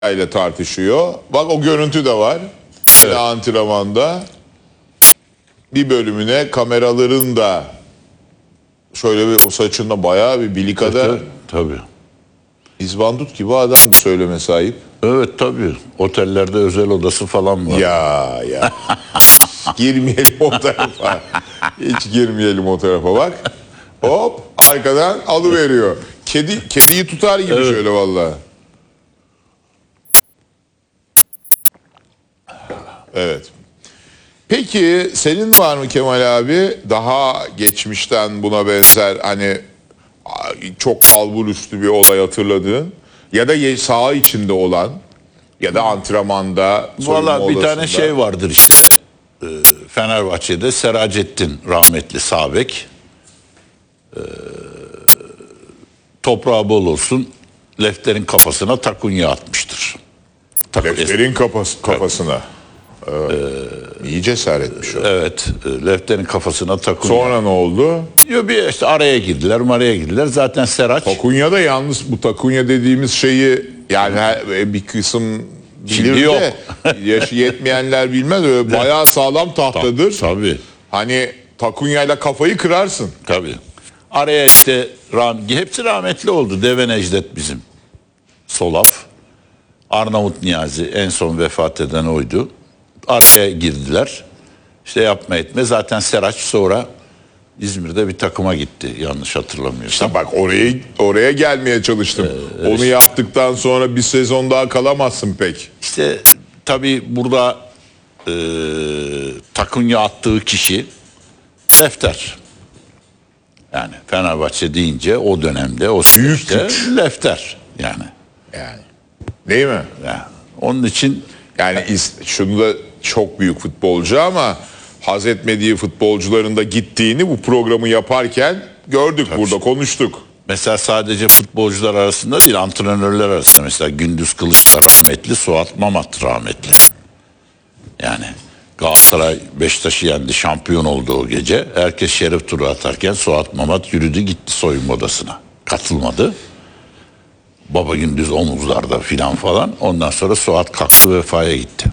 ile tartışıyor. Bak o görüntü de var. Evet. Antrenmanda bir bölümüne kameraların da şöyle bir o saçında bayağı bir bilikada tabii. İzbandut gibi adam bu söyleme sahip. Evet tabii. Otellerde özel odası falan var. Ya. Girmeyelim o tarafa. Hiç girmeyelim o tarafa bak. Hop arkadan alıveriyor. Kediyi tutar gibi evet. Şöyle vallahi. Evet. Peki senin var mı Kemal abi daha geçmişten buna benzer hani çok kalbur üstü bir olay hatırladığın ya da saha içinde olan ya da antrenmanda valla bir tane şey vardır işte Fenerbahçe'de Seracettin rahmetli sağ bek toprağı bol olsun Lefter'in kafasına takunya atmıştır. Lefter'in kafasına. İyi cesaretmiş o. Evet. Lefter'in kafasına takunya. Sonra ne oldu? Bir işte araya girdiler. Zaten Serac. Takunya da yalnız bu takunya dediğimiz şeyi yani bir kısım bilir de yaşı yetmeyenler bilmez. Öyle bayağı sağlam tahtadır. Tabii. Hani takunyayla kafayı kırarsın. Tabii. Araya işte hepsi rahmetli oldu. Deve Necdet bizim. Solaf. Arnavut Niyazi en son vefat eden oydu. Araya girdiler. İşte yapma etme. Zaten Serac sonra İzmir'de bir takıma gitti. Yanlış hatırlamıyorsam. İşte bak oraya gelmeye çalıştım. Onu yaptıktan sonra bir sezon daha kalamazsın pek. İşte tabii burada takunya attığı kişi Lefter. Yani Fenerbahçe deyince o dönemde o süreçte Lefter yani. Değil mi? Yani onun için yani şunu da çok büyük futbolcu ama haz etmediği futbolcuların da gittiğini bu programı yaparken gördük tabii. Burada konuştuk. Mesela sadece futbolcular arasında değil antrenörler arasında mesela Gündüz Kılıçlar rahmetli, Suat Mamat rahmetli. Yani Galatasaray Beşiktaş'ı yendi, şampiyon oldu o gece. Herkes şeref turu atarken Suat Mamat yürüdü gitti soyunma odasına. Katılmadı. Baba Gündüz omuzlarda filan falan. Ondan sonra Suat kalktı Vefa'ya gitti.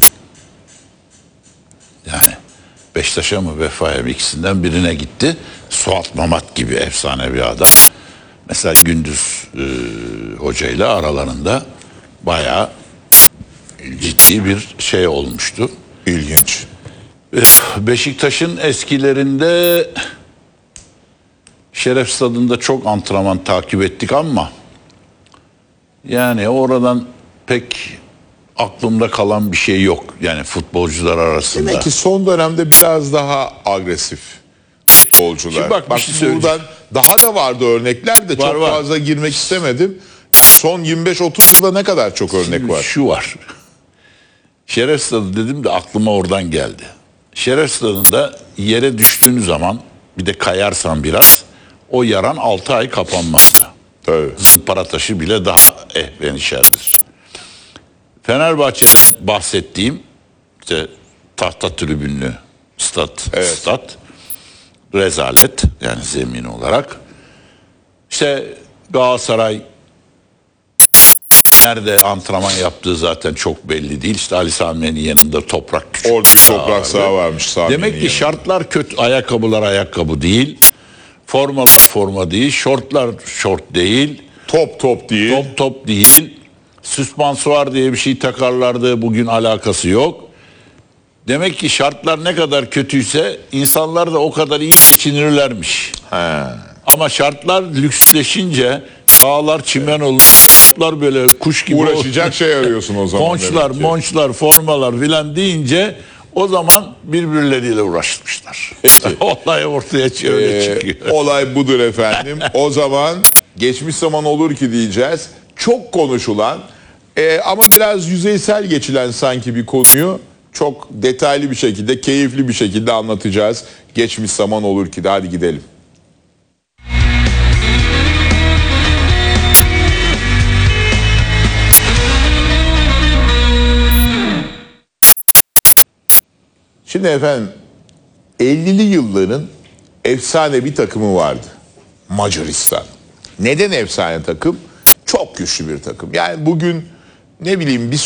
Yani Beşiktaş'a mı Vefa'ya mı ikisinden birine gitti. Suat Mamat gibi efsane bir adam. Mesela Gündüz hocayla aralarında bayağı ciddi bir şey olmuştu. İlginç. Beşiktaş'ın eskilerinde Şeref Stadı'nda çok antrenman takip ettik ama yani oradan pek aklımda kalan bir şey yok. Yani futbolcular arasında. Demek ki son dönemde biraz daha agresif futbolcular. Şimdi bak buradan daha da vardı örnekler de çok fazla girmek istemedim. Son 25-30 yılda ne kadar çok örnek var. Şu var. Şeref Stadı dedim de aklıma oradan geldi. Şeref Stadı'nda yere düştüğün zaman bir de kayarsan biraz o yaran 6 ay kapanmazdı. Tabii. Zımpara taşı bile daha ehvenişerdir. Fenerbahçe'de bahsettiğim işte tahta tribünlü stat rezalet yani zemin olarak. İşte Galatasaray nerede antrenman yaptığı zaten çok belli değil. İşte Ali Sami'nin yanında toprak küçük. Orada toprak saha varmış. Demek ki şartlar kötü. Ayakkabılar ayakkabı değil. Formalar forma değil. Şortlar şort değil. Top değil. Top değil. Süspansuar diye bir şey takarlardı. Bugün alakası yok. Demek ki şartlar ne kadar kötüyse insanlar da o kadar iyi geçinirlermiş. Ama şartlar lüksleşince sahalar çimenolar böyle kuş gibi uğraşacak şey arıyorsun o zaman. Monçlar, formalar filan deyince o zaman birbirleriyle uğraşmışlar. Olay ortaya çıkıyor. Olay budur efendim. O zaman geçmiş zaman olur ki diyeceğiz. Çok konuşulan ama biraz yüzeysel geçilen sanki bir konuyu çok detaylı bir şekilde, keyifli bir şekilde anlatacağız. Geçmiş zaman olur ki de hadi gidelim. Şimdi efendim 50'li yılların efsane bir takımı vardı. Macaristan. Neden efsane takım? Çok güçlü bir takım. Yani bugün ne bileyim bir